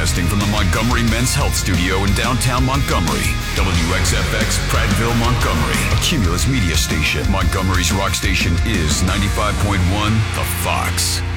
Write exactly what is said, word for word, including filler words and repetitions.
Broadcasting from the Montgomery Men's Health Studio in downtown Montgomery. W X F X, Prattville, Montgomery. A Cumulus media station. Montgomery's rock station is ninety-five point one The Fox.